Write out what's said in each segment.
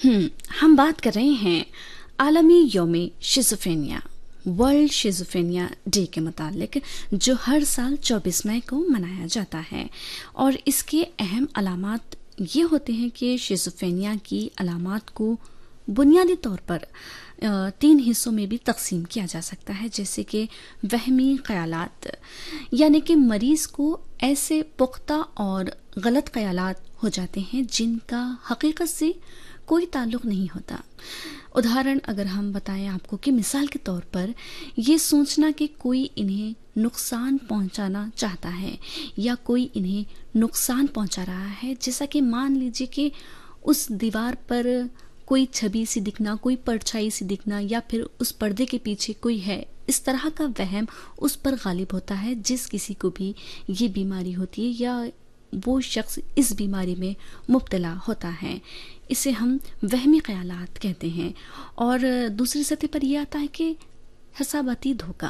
हम बात कर रहे हैं आलमी यौम शिज़ोफ्रेनिया वर्ल्ड शिज़ोफ्रेनिया डे के मुतालिक, जो हर साल 24 मई को मनाया जाता है। और इसके अहम अलामात ये होते हैं कि शिज़ोफ्रेनिया की अलामात को बुनियादी तौर पर 3 हिस्सों में भी तकसीम किया जा सकता है, जैसे कि वहमी ख्यालात, यानी कि मरीज को ऐसे पुख्ता और गलत ख्यालात हो जाते हैं जिनका हकीकत से कोई ताल्लुक नहीं होता। उदाहरण अगर हम बताएं आपको कि मिसाल के तौर पर ये सोचना कि कोई इन्हें नुकसान पहुंचाना चाहता है या कोई इन्हें नुकसान पहुंचा रहा है, जैसा कि मान लीजिए कि उस दीवार पर कोई छवि सी दिखना, कोई परछाई सी दिखना, या फिर उस पर्दे के पीछे कोई है। इस तरह का वहम उस पर गालिब होता है जिस किसी को भी ये बीमारी होती है या वो शख्स इस बीमारी में मुब्तला होता है। इसे हम वहमी ख्यालात कहते हैं। और दूसरी सतह पर यह आता है कि हिसाबाती धोखा,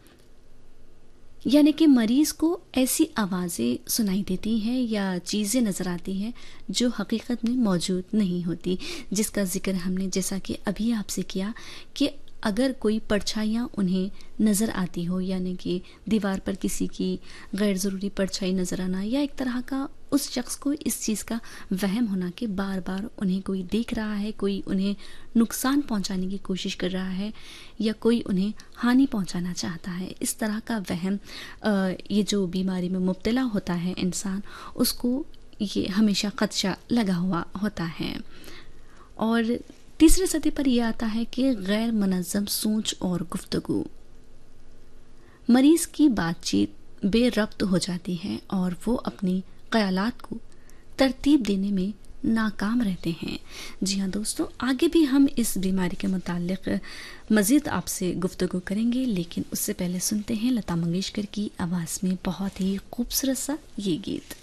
यानी कि मरीज को ऐसी आवाज़ें सुनाई देती हैं या चीज़ें नज़र आती हैं जो हकीकत में मौजूद नहीं होती, जिसका जिक्र हमने जैसा कि अभी आपसे किया कि अगर कोई परछाइयाँ उन्हें नज़र आती हो, यानी कि दीवार पर किसी की गैर ज़रूरी परछाई नज़र आना, या एक तरह का उस शख्स को इस चीज़ का वहम होना कि बार बार उन्हें कोई देख रहा है, कोई उन्हें नुकसान पहुंचाने की कोशिश कर रहा है या कोई उन्हें हानि पहुंचाना चाहता है। इस तरह का वहम ये जो बीमारी में मुब्तला होता है इंसान, उसको ये हमेशा खदशा लगा हुआ होता है। और तीसरे सतह पर यह आता है कि गैर मुनज़्ज़म सोच और गुफ्तगू। मरीज की बातचीत बेरब्त हो जाती है और वो अपनी ख्यालात को तरतीब देने में नाकाम रहते हैं। जी हाँ दोस्तों, आगे भी हम इस बीमारी के मुताल्लिक मज़ीद आपसे गुफ्तगू करेंगे, लेकिन उससे पहले सुनते हैं लता मंगेशकर की आवाज़ में बहुत ही खूबसूरत सा ये गीत।